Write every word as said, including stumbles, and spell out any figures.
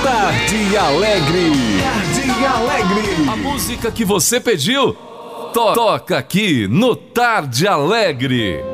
Tarde Alegre. Tarde Alegre. A música que você pediu, to toca aqui no Tarde Alegre.